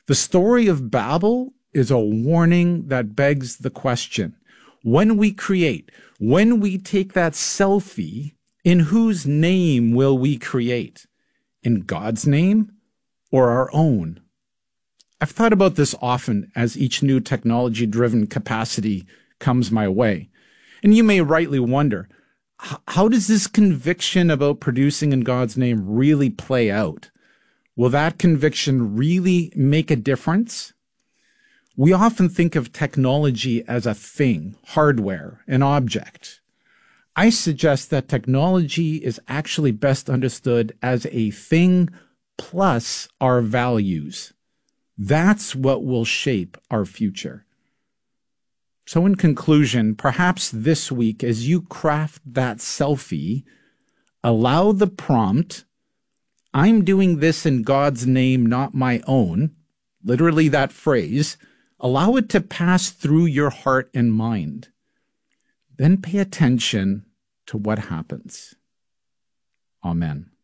The story of Babel is a warning that begs the question. When we create, when we take that selfie, in whose name will we create? In God's name or our own? I've thought about this often as each new technology-driven capacity comes my way. And you may rightly wonder, how does this conviction about producing in God's name really play out? Will that conviction really make a difference? We often think of technology as a thing, hardware, an object. I suggest that technology is actually best understood as a thing plus our values. That's what will shape our future. So in conclusion, perhaps this week, as you craft that selfie, allow the prompt, "I'm doing this in God's name, not my own," literally that phrase, allow it to pass through your heart and mind. Then pay attention to what happens. Amen.